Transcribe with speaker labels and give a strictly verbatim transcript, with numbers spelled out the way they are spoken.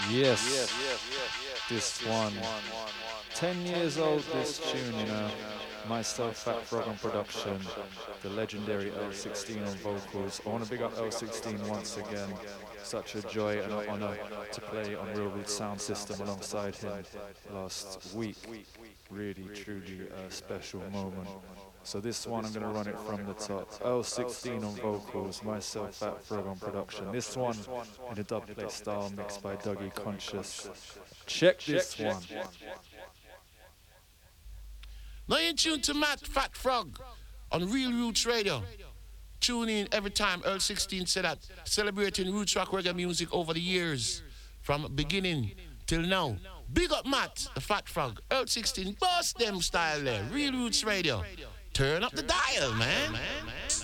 Speaker 1: Yes, this one. Ten years old, this tune, you know. Myself, Fat Frog on production. The legendary L sixteen on vocals. I want to big up L sixteen once again. Such a joy and an honor to play on Real Root Sound System alongside him last week. Really, truly a special moment. So this one, I'm going to run it from the top. L sixteen on vocals, myself, Fat Frog on production. This one in a dubplate style mixed by Dougie Conscious. Check this one.
Speaker 2: Now you tune to Matt Fat Frog on Real Roots Radio. Tune in every time Earl sixteen said that, celebrating roots rock reggae music over the years, from beginning till now. Big up Matt, the Fat Frog, Earl sixteen, boss them style there, Real Roots Radio. Turn up the dial, man.